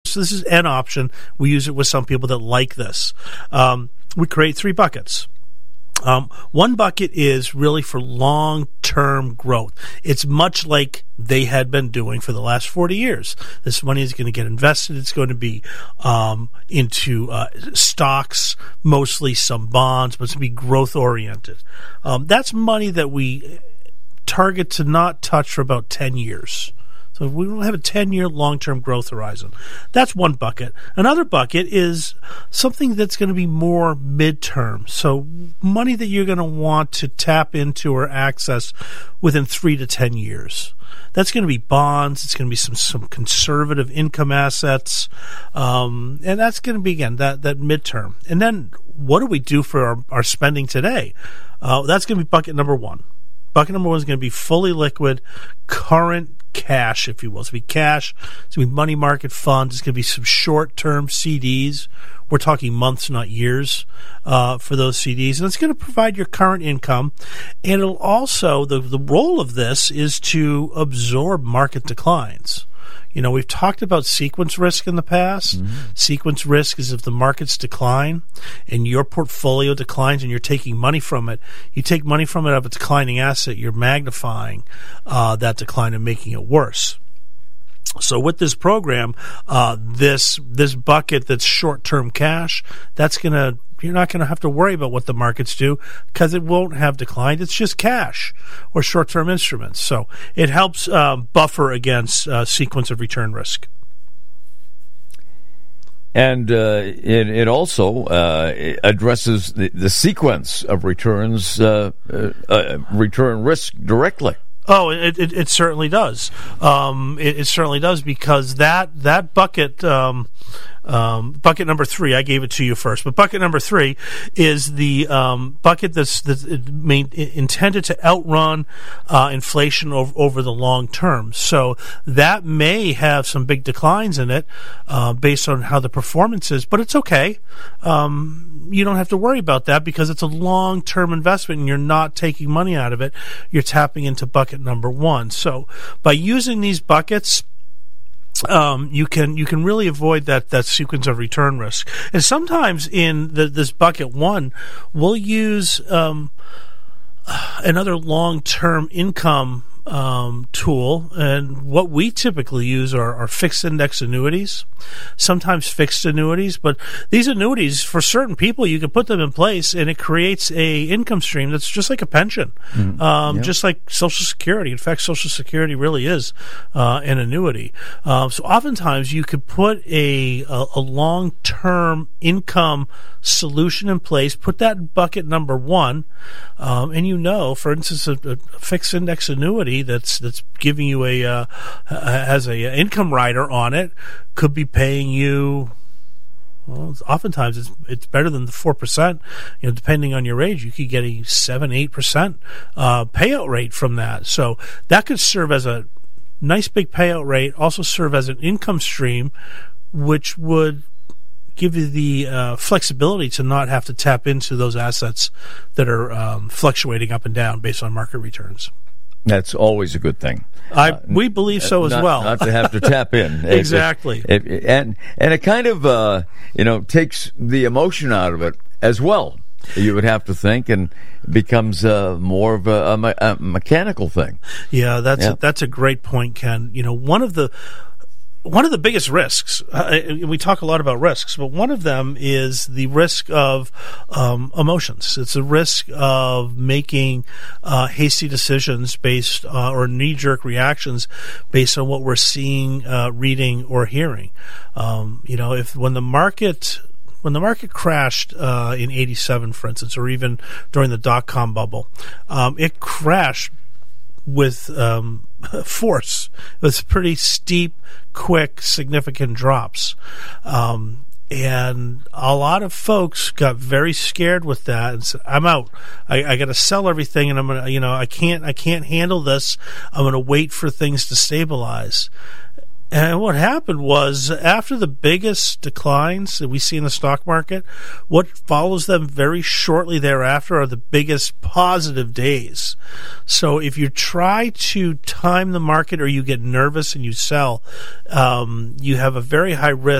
So this is an option. We use it with some people that like this. We create 3 buckets. One bucket is really for long-term growth. It's much like they had been doing for the last 40 years. This money is going to get invested. It's going to be into stocks, mostly some bonds, but it's going to be growth-oriented. That's money that we target to not touch for about 10 years. So we don't have a 10-year long-term growth horizon. That's one bucket. Another bucket is something that's going to be more midterm. So money that you're going to want to tap into or access within 3 to 10 years. That's going to be bonds. It's going to be some conservative income assets. And that's going to be, again, that midterm. And then what do we do for our spending today? That's going to be bucket number 1. Bucket number 1 is going to be fully liquid, current cash, if you will. It's going to be cash. It's going to be money market funds. It's going to be some short-term CDs. We're talking months, not years, for those CDs. And it's going to provide your current income. And it'll also, the role of this is to absorb market declines. You know, we've talked about sequence risk in the past. Mm-hmm. Sequence risk is if the markets decline and your portfolio declines and you're taking money from it. You take money from it out of a declining asset, you're magnifying that decline and making it worse. So with this program, this bucket that's short-term cash, you're not going to have to worry about what the markets do because it won't have declined. It's just cash or short-term instruments. So it helps buffer against sequence of return risk. And it also addresses the sequence of returns, return risk directly. Oh, it certainly does. It certainly does because that bucket. Bucket number 3, I gave it to you first, but bucket number 3 is the bucket that's intended to outrun inflation over the long term. So that may have some big declines in it based on how the performance is, but it's okay. You don't have to worry about that because it's a long-term investment and you're not taking money out of it. You're tapping into bucket number 1. So by using these buckets, you can really avoid that sequence of return risk. And sometimes in this bucket 1, we'll use another long-term income tool, and what we typically use are fixed index annuities, sometimes fixed annuities, but these annuities, for certain people, you can put them in place and it creates a income stream that's just like a pension, just like Social Security. In fact, Social Security really is an annuity. So oftentimes you could put a long-term income solution in place, put that in bucket number 1, and for instance, a fixed index annuity that's giving you has a income rider on it could be paying you. Well, oftentimes it's better than the 4%. Depending on your age, you could get a 7-8% payout rate from that. So that could serve as a nice big payout rate. Also serve as an income stream, which would give you the flexibility to not have to tap into those assets that are fluctuating up and down based on market returns. That's always a good thing. We believe so as well. Not to have to tap in. Exactly. And it kind of takes the emotion out of it as well. You would have to think, and becomes more of a mechanical thing. Yeah, that's a great point, Ken. One of the biggest risks, we talk a lot about risks, but one of them is the risk of emotions. It's a risk of making hasty decisions based or knee-jerk reactions based on what we're seeing, reading, or hearing. When the market crashed in '87, for instance, or even during the dot-com bubble, it crashed with force. It was pretty steep, quick, significant drops. And a lot of folks got very scared with that and said, I'm out. I got to sell everything, and I'm going to, I can't handle this. I'm going to wait for things to stabilize. And what happened was, after the biggest declines that we see in the stock market, what follows them very shortly thereafter are the biggest positive days. So if you try to time the market or you get nervous and you sell, you have a very high risk